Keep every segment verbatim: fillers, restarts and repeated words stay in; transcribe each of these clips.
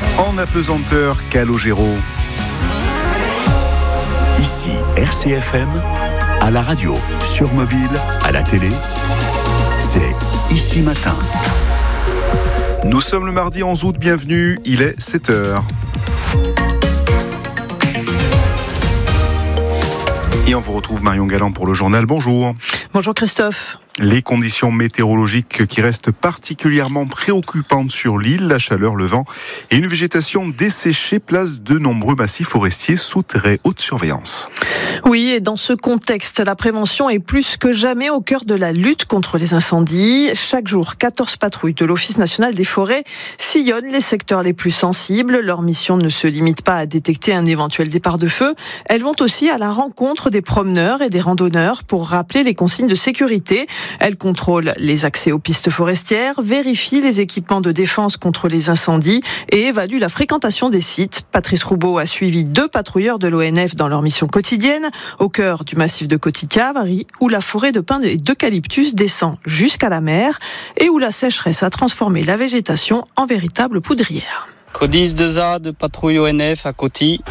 En apesanteur, Calogero. Ici R C F M, à la radio, sur mobile, à la télé, c'est Ici Matin. Nous sommes le mardi onze août, bienvenue, il est sept heures. Et on vous retrouve Marion Galland pour le journal. Bonjour. Bonjour Christophe. Les conditions météorologiques qui restent particulièrement préoccupantes sur l'île, la chaleur, le vent et une végétation desséchée placent de nombreux massifs forestiers sous très haute surveillance. Oui, et dans ce contexte, la prévention est plus que jamais au cœur de la lutte contre les incendies. Chaque jour, quatorze patrouilles de l'Office national des forêts sillonnent les secteurs les plus sensibles. Leur mission ne se limite pas à détecter un éventuel départ de feu. Elles vont aussi à la rencontre des promeneurs et des randonneurs pour rappeler les consignes de sécurité. Elles contrôlent les accès aux pistes forestières, vérifient les équipements de défense contre les incendies et évaluent la fréquentation des sites. Patrice Roubaud a suivi deux patrouilleurs de l'O N F dans leur mission quotidienne, au cœur du massif de Coticavari, où la forêt de pins et d'eucalyptus descend jusqu'à la mer et où la sécheresse a transformé la végétation en véritable poudrière. Codis deux A de patrouille O N F à Coty.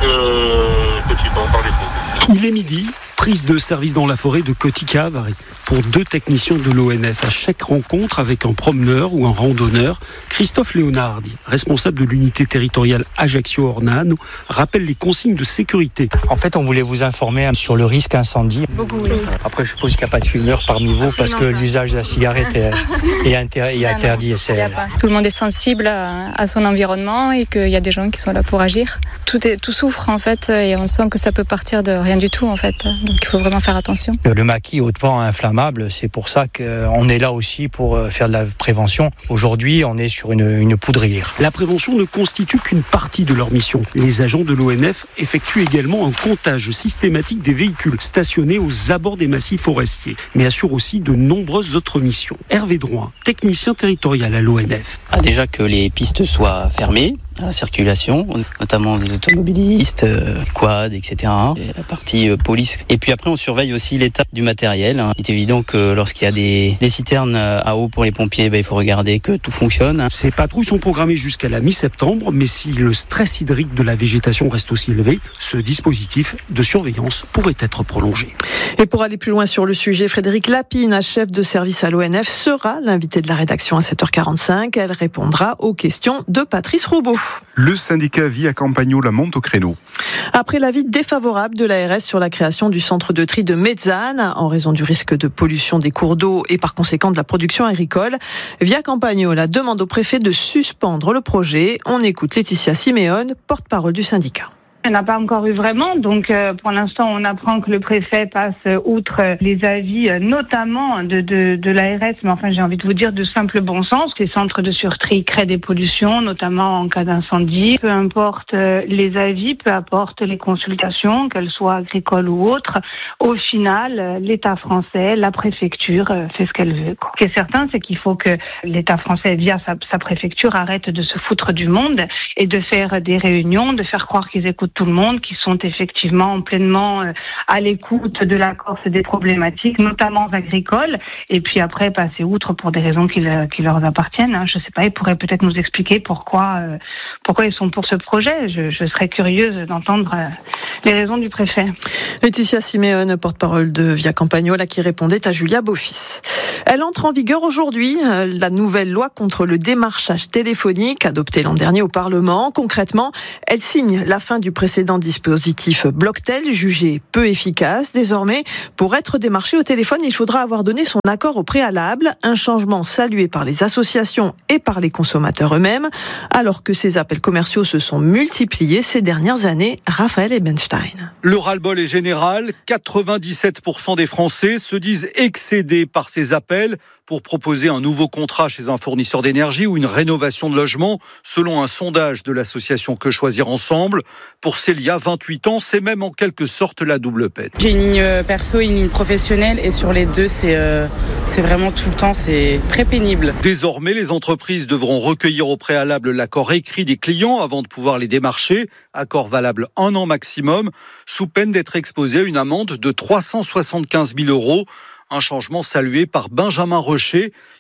Il est midi, prise de service dans la forêt de Coticavari pour deux techniciens de l'O N F. À chaque rencontre avec un promeneur ou un randonneur, Christophe Léonardi, responsable de l'unité territoriale Ajaccio-Ornano, rappelle les consignes de sécurité. En fait, on voulait vous informer sur le risque incendie. Beaucoup, oui. Après, je suppose qu'il n'y a pas de fumeur parmi vous parce que l'usage de la cigarette est, est, inter- est interdit. C'est... Tout le monde est sensible à, à son environnement et qu'il y a des gens qui sont là pour agir. Tout, est, tout souffre en fait et on sent que ça peut partir de rien du tout en fait. Donc il faut vraiment faire attention. Le maquis hautement inflammable, c'est pour ça qu'on est là aussi pour faire de la prévention. Aujourd'hui, on est sur une, une poudrière. La prévention ne constitue qu'une partie de leur mission. Les agents de l'O N F effectuent également un comptage systématique des véhicules stationnés aux abords des massifs forestiers, mais assurent aussi de nombreuses autres missions. Hervé Drouin, technicien territorial à l'O N F. Ah, déjà que les pistes soient fermées à la circulation, notamment des automobilistes, euh, quad, et cetera. Et la partie euh, police. Et puis après, on surveille aussi l'état du matériel. Il est évident que lorsqu'il y a des, des citernes à eau pour les pompiers, ben, il faut regarder que tout fonctionne. Ces patrouilles sont programmées jusqu'à la mi-septembre, mais si le stress hydrique de la végétation reste aussi élevé, ce dispositif de surveillance pourrait être prolongé. Et pour aller plus loin sur le sujet, Frédéric Lapine, chef de service à l'O N F, sera l'invité de la rédaction à sept heures quarante-cinq. Elle répondra aux questions de Patrice Roubaud. Le syndicat Via Campagno la monte au créneau. Après l'avis défavorable de l'A R S sur la création du centre de tri de Mezzane, en raison du risque de pollution des cours d'eau et par conséquent de la production agricole, Via Campagno la demande au préfet de suspendre le projet. On écoute Laetitia Siméone, porte-parole du syndicat. Il n'y en a pas encore eu vraiment, donc euh, pour l'instant on apprend que le préfet passe euh, outre euh, les avis euh, notamment de, de, de l'A R S, mais enfin j'ai envie de vous dire de simple bon sens. Ces centres de surtri créent des pollutions, notamment en cas d'incendie. Peu importe euh, les avis, peu importe les consultations, qu'elles soient agricoles ou autres, au final euh, l'État français, la préfecture euh, fait ce qu'elle veut, quoi. Ce qui est certain, c'est qu'il faut que l'État français via sa, sa préfecture arrête de se foutre du monde et de faire des réunions, de faire croire qu'ils écoutent tout le monde, qui sont effectivement pleinement à l'écoute de la Corse des problématiques, notamment agricoles, et puis après passer outre pour des raisons qui, le, qui leur appartiennent. Je ne sais pas, ils pourraient peut-être nous expliquer pourquoi, euh, pourquoi ils sont pour ce projet. Je, je serais curieuse d'entendre euh, les raisons du préfet. Laetitia Siméone, porte-parole de Via Campagno, là, qui répondait à Julia Beaufils. Elle entre en vigueur aujourd'hui, la nouvelle loi contre le démarchage téléphonique adoptée l'an dernier au Parlement. Concrètement, elle signe la fin du précédent dispositif Blocktel, jugé peu efficace. Désormais, pour être démarché au téléphone, il faudra avoir donné son accord au préalable, un changement salué par les associations et par les consommateurs eux-mêmes. Alors que ces appels commerciaux se sont multipliés ces dernières années, Raphaël Ebenstein. Le ras-le-bol est général, quatre-vingt-dix-sept pour cent des Français se disent excédés par ces appels pour proposer un nouveau contrat chez un fournisseur d'énergie ou une rénovation de logement, selon un sondage de l'association Que Choisir Ensemble. Pour Célia, vingt-huit ans, c'est même en quelque sorte la double peine. J'ai une ligne perso et une ligne professionnelle et sur les deux, c'est, euh, c'est vraiment tout le temps, c'est très pénible. Désormais, les entreprises devront recueillir au préalable l'accord écrit des clients avant de pouvoir les démarcher, accord valable un an maximum, sous peine d'être exposé à une amende de trois cent soixante-quinze mille euros. Un changement salué par Benjamin Rocher.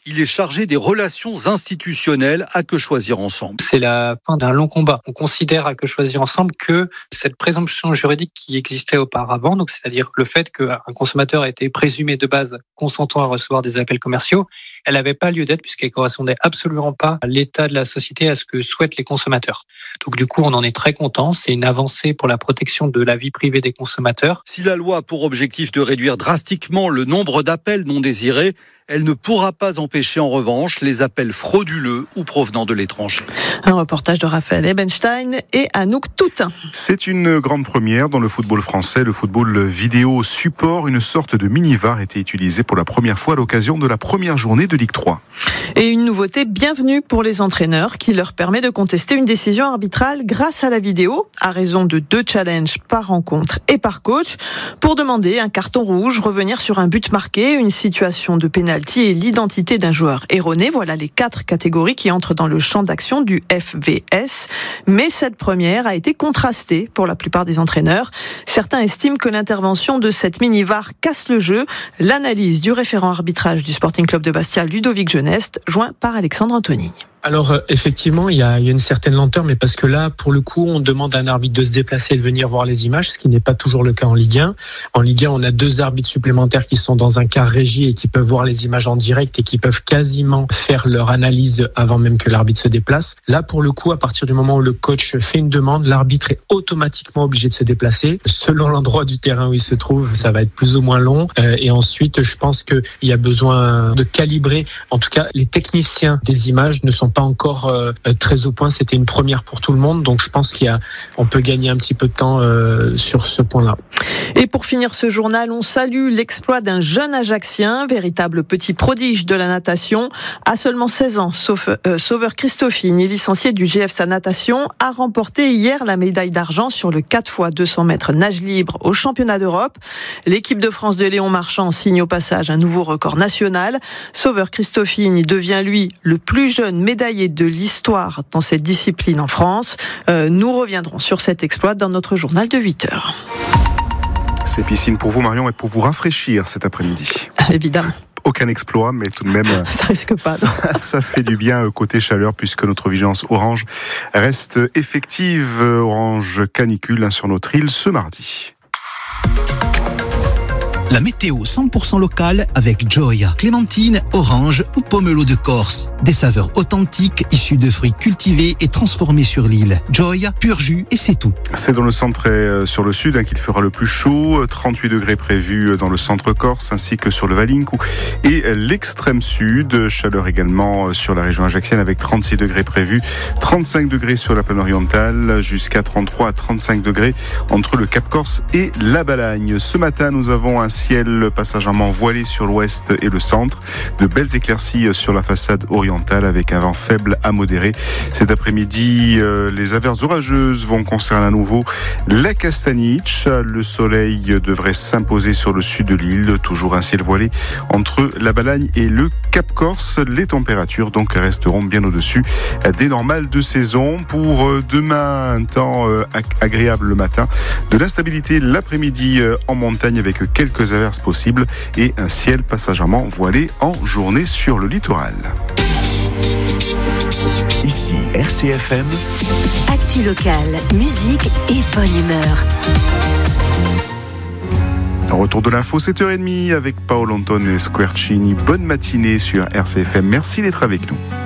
Il est chargé des relations institutionnelles à Que Choisir Ensemble. C'est la fin d'un long combat. On considère à Que Choisir Ensemble que cette présomption juridique qui existait auparavant, donc c'est-à-dire le fait qu'un consommateur a été présumé de base consentant à recevoir des appels commerciaux, elle n'avait pas lieu d'être puisqu'elle correspondait absolument pas à l'état de la société, à ce que souhaitent les consommateurs. Donc du coup, on en est très content. C'est une avancée pour la protection de la vie privée des consommateurs. Si la loi a pour objectif de réduire drastiquement le nombre d'appels non désirés, elle ne pourra pas empêcher en revanche les appels frauduleux ou provenant de l'étranger. Un reportage de Raphaël Ebenstein et Anouk Toutain. C'est une grande première dans le football français. Le football vidéo support, une sorte de mini-V A R, était utilisé pour la première fois à l'occasion de la première journée de Ligue trois. Et une nouveauté bienvenue pour les entraîneurs qui leur permet de contester une décision arbitrale grâce à la vidéo, à raison de deux challenges par rencontre et par coach, pour demander un carton rouge, revenir sur un but marqué, une situation de pénalité et l'identité d'un joueur erroné. Voilà les quatre catégories qui entrent dans le champ d'action du F V S. Mais cette première a été contrastée pour la plupart des entraîneurs. Certains estiment que l'intervention de cette mini-V A R casse le jeu. L'analyse du référent arbitrage du Sporting Club de Bastia, Ludovic Geneste, joint par Alexandre Anthony. Alors effectivement, il y, a, il y a une certaine lenteur, mais parce que là, pour le coup, on demande à un arbitre de se déplacer et de venir voir les images, ce qui n'est pas toujours le cas en Ligue un. En Ligue un, on a deux arbitres supplémentaires qui sont dans un quart régie et qui peuvent voir les images en direct et qui peuvent quasiment faire leur analyse avant même que l'arbitre se déplace. Là, pour le coup, à partir du moment où le coach fait une demande, l'arbitre est automatiquement obligé de se déplacer. Selon l'endroit du terrain où il se trouve, ça va être plus ou moins long. Euh, et ensuite, je pense qu'il y a besoin de calibrer. En tout cas, les techniciens des images ne sont pas encore euh, très au point. C'était une première pour tout le monde, donc je pense qu'il y a, on peut gagner un petit peu de temps euh, sur ce point-là. Et pour finir ce journal, on salue l'exploit d'un jeune Ajaxien, véritable petit prodige de la natation. À seulement seize ans, sauf, euh, Sauveur Christophine, licencié du G F S A Natation, a remporté hier la médaille d'argent sur le quatre fois deux cents mètres nage libre au championnat d'Europe. L'équipe de France de Léon Marchand signe au passage un nouveau record national. Sauveur Christophine devient lui le plus jeune médaillé de l'histoire dans cette discipline en France. Euh, nous reviendrons sur cet exploit dans notre journal de huit heures. C'est piscine pour vous, Marion, et pour vous rafraîchir cet après-midi. Évidemment. Aucun exploit, mais tout de même, ça risque pas. Ça, ça fait du bien côté chaleur, puisque notre vigilance orange reste effective. Orange canicule sur notre île ce mardi. La météo cent pour cent locale avec Joy. Clémentine, orange ou pomelo de Corse. Des saveurs authentiques issues de fruits cultivés et transformés sur l'île. Joy, pur jus et c'est tout. C'est dans le centre et sur le sud hein, qu'il fera le plus chaud. trente-huit degrés prévus dans le centre Corse ainsi que sur le Valinco et l'extrême sud. Chaleur également sur la région ajaxienne avec trente-six degrés prévus. trente-cinq degrés sur la plaine orientale jusqu'à trente-trois à trente-cinq degrés entre le Cap Corse et la Balagne. Ce matin, nous avons un ciel passagèrement voilé sur l'ouest et le centre. De belles éclaircies sur la façade orientale avec un vent faible à modéré. Cet après-midi, euh, les averses orageuses vont concerner à nouveau la Castaniche. Le soleil devrait s'imposer sur le sud de l'île. Toujours un ciel voilé entre la Balagne et le Cap Corse. Les températures donc resteront bien au-dessus des normales de saison. Pour demain, un temps agréable le matin. De l'instabilité l'après-midi en montagne avec quelques averses possibles et un ciel passagèrement voilé en journée sur le littoral. Ici R C F M. Actu locale, musique et bonne humeur. Retour de l'info, sept heures trente avec Paolo Antone et Squarcini. Bonne matinée sur R C F M. Merci d'être avec nous.